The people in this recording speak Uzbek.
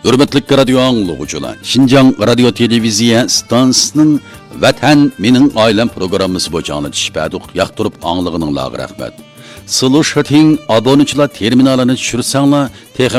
Hürmetlik radyo anlıqçılar, Şinjan Radyo Televiziya stansiyasının Vatan Mening Ailem programması boyunca anlatışıp yaqtırıp anlığının rahmet. Sılı şırting abonıçılar terminalini düşürsənlər,